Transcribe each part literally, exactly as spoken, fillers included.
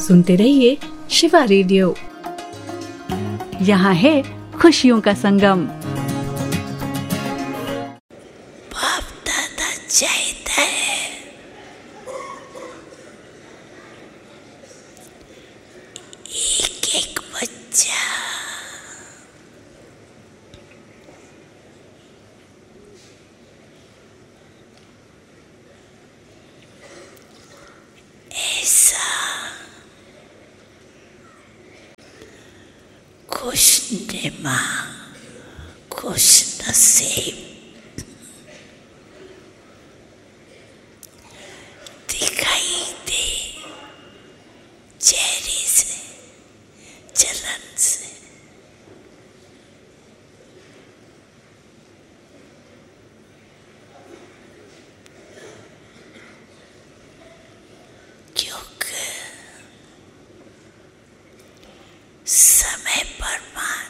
सुनते रहिए शिवा रेडियो। यहाँ है खुशियों का संगम। बाप दादा चाहता है एक एक बच्चा ऐसा खुशनुमा, खुश नसीब दिखाई दे चेहरे से, चलन से। क्योंकि समय पर मान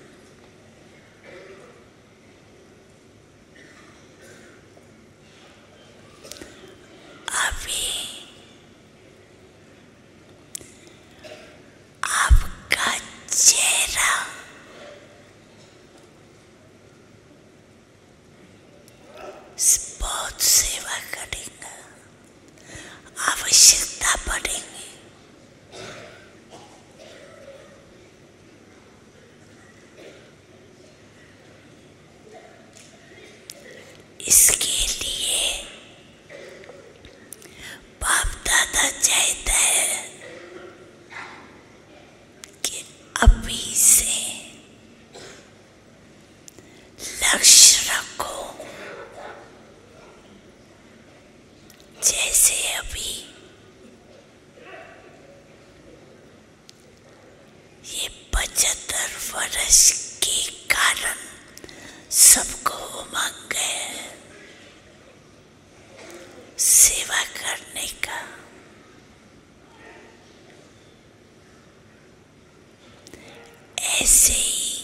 अभी आपका चेहरा बहुत सेवा करेगा, आवश्यकता पड़ेगी। इसके लिए बाप दादा चाहता है कि अभी से लक्ष्य रखो। जैसे अभी ये पचहत्तर वर्ष के कारण सबको उमंग है सेवा करने का। ऐसे ही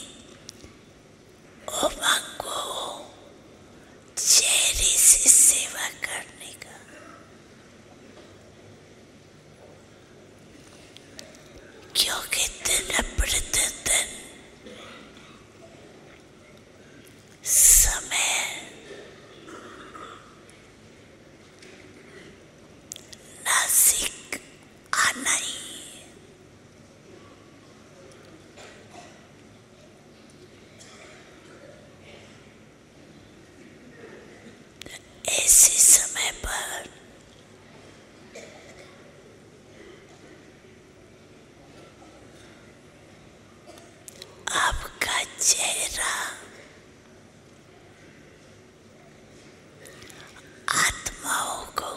उमंग हो चेहरे से सेवा करने का। क्योंकि दिन प्रतिदिन समय नासिक आना ही ऐसे समय पर आपका चेहरा आत्माओं को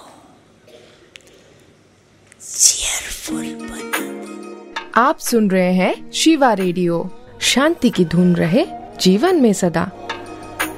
चेयरफुल बना दे। आप सुन रहे हैं शिवा रेडियो। शांति की धुन रहे जीवन में सदा।